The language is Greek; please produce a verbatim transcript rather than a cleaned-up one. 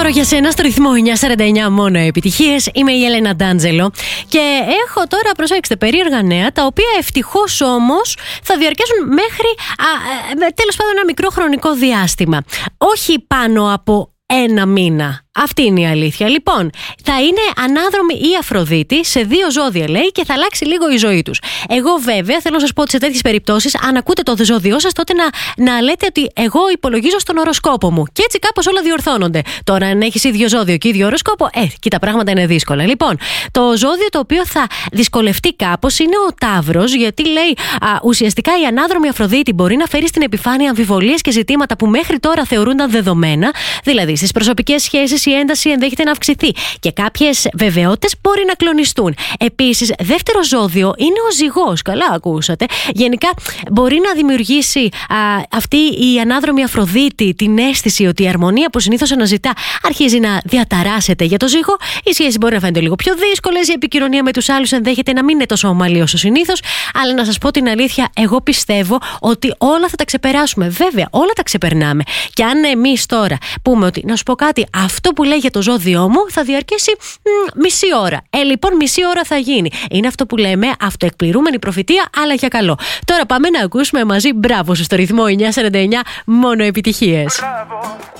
δώρο για σένα στο ρυθμό εννιά σαράντα εννιά, μόνο επιτυχίες. Είμαι η Έλενα Ντάντζελο και έχω τώρα, προσέξτε, περίεργα νέα, τα οποία ευτυχώς όμως θα διαρκέσουν μέχρι α, τέλος πάντων ένα μικρό χρονικό διάστημα. Όχι πάνω από ένα μήνα. Αυτή είναι η αλήθεια. Λοιπόν, θα είναι ανάδρομη η Αφροδίτη σε δύο ζώδια, λέει, και θα αλλάξει λίγο η ζωή τους. Εγώ, βέβαια, θέλω να σας πω ότι σε τέτοιες περιπτώσεις, αν ακούτε το ζώδιό σας, τότε να, να λέτε ότι εγώ υπολογίζω στον οροσκόπο μου. Και έτσι κάπως όλα διορθώνονται. Τώρα, αν έχεις ίδιο ζώδιο και ίδιο οροσκόπο, ε, και τα πράγματα είναι δύσκολα. Λοιπόν, το ζώδιο το οποίο θα δυσκολευτεί κάπως είναι ο Ταύρος, γιατί λέει α, ουσιαστικά η ανάδρομη Αφροδίτη μπορεί να φέρει στην επιφάνεια αμφιβολίες και ζητήματα που μέχρι τώρα θεωρούνταν δεδομένα, δηλαδή στις προσωπικές σχέσεις. Η ένταση ενδέχεται να αυξηθεί και κάποιες βεβαιότητες μπορεί να κλονιστούν. Επίσης, δεύτερο ζώδιο είναι ο Ζυγός. Καλά ακούσατε. Γενικά, μπορεί να δημιουργήσει α, αυτή η ανάδρομη Αφροδίτη την αίσθηση ότι η αρμονία που συνήθως αναζητά αρχίζει να διαταράσσεται για το Ζύγο. Οι σχέσεις μπορεί να φαίνονται λίγο πιο δύσκολες. Η επικοινωνία με τους άλλους ενδέχεται να μην είναι τόσο ομαλή όσο συνήθως. Αλλά να σας πω την αλήθεια, εγώ πιστεύω ότι όλα θα τα ξεπεράσουμε. Βέβαια, όλα τα ξεπερνάμε. Και αν εμείς τώρα πούμε ότι, να σου πω κάτι, αυτό που λέει για το ζώδιό μου θα διαρκέσει μ, μισή ώρα. Ε, λοιπόν, μισή ώρα θα γίνει. Είναι αυτό που λέμε αυτοεκπληρούμενη προφητεία, αλλά για καλό. Τώρα πάμε να ακούσουμε μαζί μπράβο σου στο ρυθμό εννιά σαράντα εννιά, μόνο επιτυχίες.